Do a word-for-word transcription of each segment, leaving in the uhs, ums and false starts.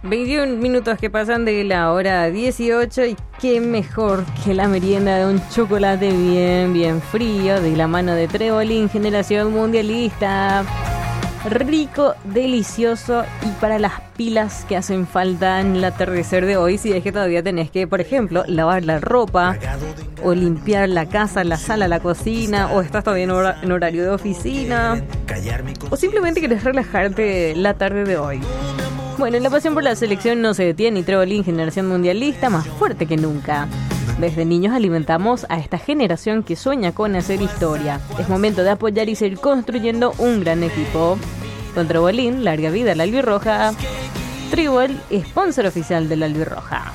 veintiún minutos que pasan de la hora dieciocho y qué mejor que la merienda de un chocolate bien, bien frío de la mano de Trebolín, Generación Mundialista. Rico, delicioso y para las pilas que hacen falta en el atardecer de hoy, si es que todavía tenés que, por ejemplo, lavar la ropa o limpiar la casa, la sala, la cocina, o estás todavía en, hora, en horario de oficina, o simplemente querés relajarte la tarde de hoy. Bueno, la pasión por la selección no se detiene y Trebolín, Generación Mundialista, más fuerte que nunca. Desde niños alimentamos a esta generación que sueña con hacer historia. Es momento de apoyar y seguir construyendo un gran equipo. Con Trebolín, larga vida la albirroja. Tribol, sponsor oficial de la albirroja.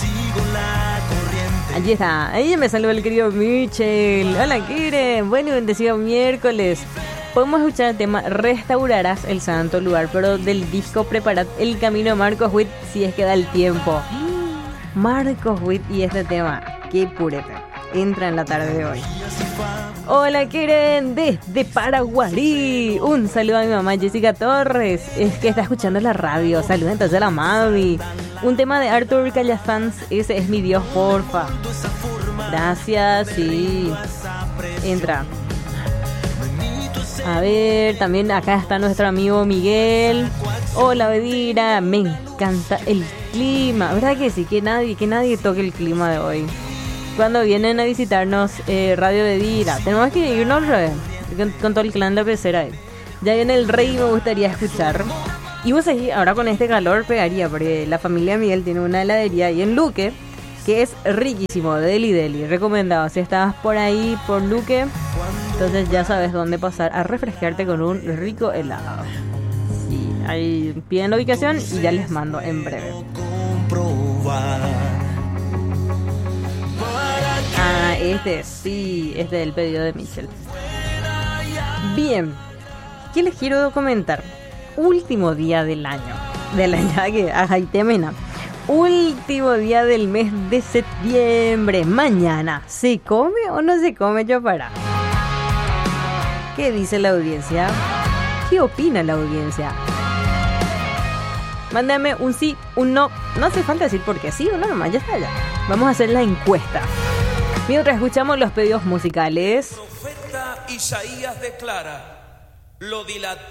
Allí está, ahí me saludó el querido Michel. Hola, Kiren, buen y bendecido miércoles. Podemos escuchar el tema Restaurarás el Santo Lugar, pero del disco Preparad el Camino de Marcos Witt, si es que da el tiempo. Marcos Witt y este tema, qué pureta, entra en la tarde de hoy. Hola, Keren, desde Paraguarí. Un saludo a mi mamá Jessica Torres, es que está escuchando la radio. Saludos entonces a la Mavi. Un tema de Arthur Callafanz, ese es mi Dios, porfa. Gracias, sí. Entra. A ver, también acá está nuestro amigo Miguel. Hola, Bedira, me encanta el clima. ¿Verdad que sí? Que nadie, que nadie toque el clima de hoy. Cuando vienen a visitarnos eh, Radio Bedira, tenemos que irnos con, con todo el clan de pecera ahí. Ya viene el rey, me gustaría escuchar. Y vos ahí, ahora con este calor pegaría, porque la familia Miguel tiene una heladería ahí en Luque, que es riquísimo, Deli Deli, recomendado. Si estabas por ahí, por Luque, entonces ya sabes dónde pasar a refrescarte con un rico helado. Sí, ahí piden la ubicación y ya les mando en breve. Ah, este, sí, este es el pedido de Michel. Bien, ¿qué les quiero comentar? Último día del año, del año que ajá, y temena. Último día del mes de septiembre. Mañana, ¿se come o no se come chopara? ¿Qué dice la audiencia? ¿Qué opina la audiencia? Mándame un sí, un no. No hace falta decir porque sí o no, nomás, ya está ya. Vamos a hacer la encuesta. Mientras escuchamos los pedidos musicales. Profeta Isaías declara: lo dilatado